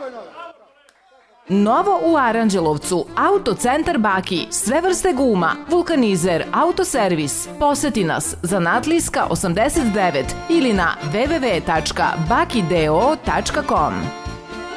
Novo u Aranđelovcu, Autocentar Baki, sve vrste guma, vulkanizer, autoservis. Poseti nas, Zanatlijska 89 ili na www.bakideo.com.